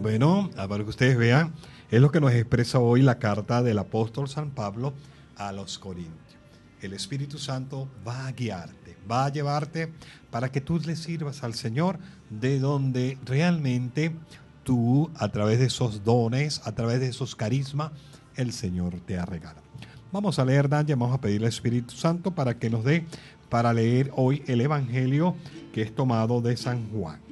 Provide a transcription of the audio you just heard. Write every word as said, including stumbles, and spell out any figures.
Bueno, para que ustedes vean, es lo que nos expresa hoy la carta del apóstol San Pablo a los Corintios. El Espíritu Santo va a guiarte, va a llevarte para que tú le sirvas al Señor de donde realmente tú, a través de esos dones, a través de esos carismas, el Señor te ha regalado. Vamos a leer, Danya, vamos a pedirle al Espíritu Santo para que nos dé para leer hoy el Evangelio que es tomado de San Juan.